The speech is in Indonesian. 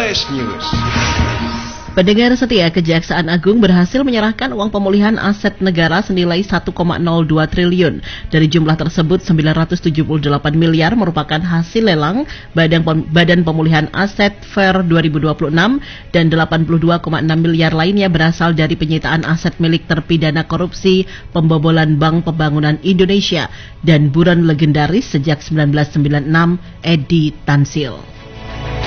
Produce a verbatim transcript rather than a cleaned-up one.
Flash News. Pendengar setia, Kejaksaan Agung berhasil menyerahkan uang pemulihan aset negara senilai satu koma nol dua triliun. Dari jumlah tersebut, sembilan ratus tujuh puluh delapan miliar merupakan hasil lelang Badan, Badan Pemulihan Aset Fair dua ribu dua puluh enam dan delapan puluh dua koma enam miliar lainnya berasal dari penyitaan aset milik terpidana korupsi pembobolan Bank Pembangunan Indonesia dan buron legendaris sejak seribu sembilan ratus sembilan puluh enam, Edi Tansil.